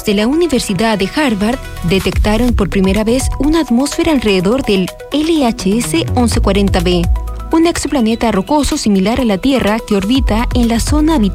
de la Universidad de Harvard detectaron por primera vez una atmósfera alrededor del LHS 1140b, un exoplaneta rocoso similar a la Tierra que orbita en la zona habitable